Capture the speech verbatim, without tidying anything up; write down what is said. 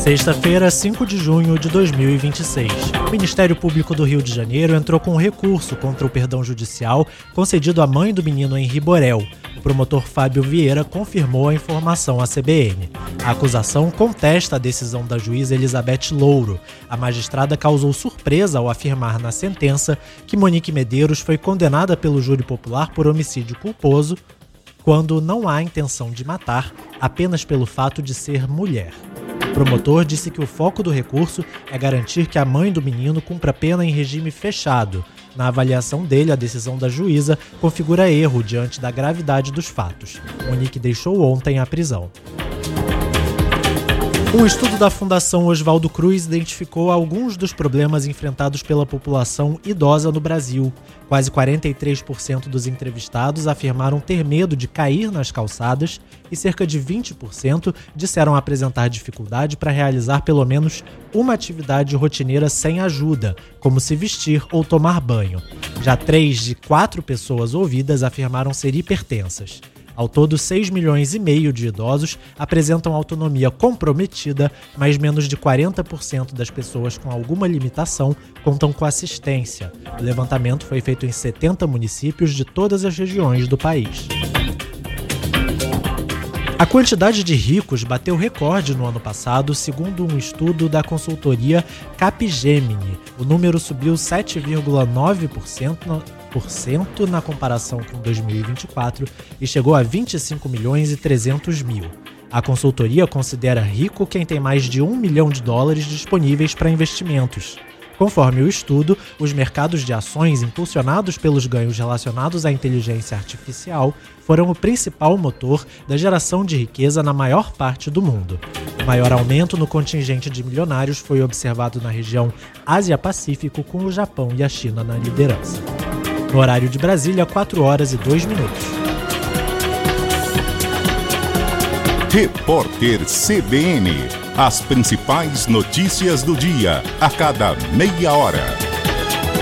Sexta-feira, cinco de junho de dois mil e vinte e seis. O Ministério Público do Rio de Janeiro entrou com um recurso contra o perdão judicial concedido à mãe do menino Henri Borel. O promotor Fábio Vieira confirmou a informação à C B N. A acusação contesta a decisão da juíza Elizabeth Louro. A magistrada causou surpresa ao afirmar na sentença que Monique Medeiros foi condenada pelo júri popular por homicídio culposo quando não há intenção de matar, apenas pelo fato de ser mulher. O promotor disse que o foco do recurso é garantir que a mãe do menino cumpra pena em regime fechado. Na avaliação dele, a decisão da juíza configura erro diante da gravidade dos fatos. Monique deixou ontem a prisão. Um estudo da Fundação Oswaldo Cruz identificou alguns dos problemas enfrentados pela população idosa no Brasil. Quase quarenta e três por cento dos entrevistados afirmaram ter medo de cair nas calçadas e cerca de vinte por cento disseram apresentar dificuldade para realizar pelo menos uma atividade rotineira sem ajuda, como se vestir ou tomar banho. Já três de quatro pessoas ouvidas afirmaram ser hipertensas. Ao todo, seis milhões e meio de idosos apresentam autonomia comprometida, mas menos de quarenta por cento das pessoas com alguma limitação contam com assistência. O levantamento foi feito em setenta municípios de todas as regiões do país. A quantidade de ricos bateu recorde no ano passado, segundo um estudo da consultoria Capgemini. O número subiu sete vírgula nove por cento na comparação com dois mil e vinte e quatro e chegou a vinte e cinco milhões e trezentos mil. A consultoria considera rico quem tem mais de um milhão de dólares disponíveis para investimentos. Conforme o estudo, os mercados de ações impulsionados pelos ganhos relacionados à inteligência artificial foram o principal motor da geração de riqueza na maior parte do mundo. O maior aumento no contingente de milionários foi observado na região Ásia-Pacífico, com o Japão e a China na liderança. No horário de Brasília, quatro horas e dois minutos. Repórter C B N. As principais notícias do dia, a cada meia hora.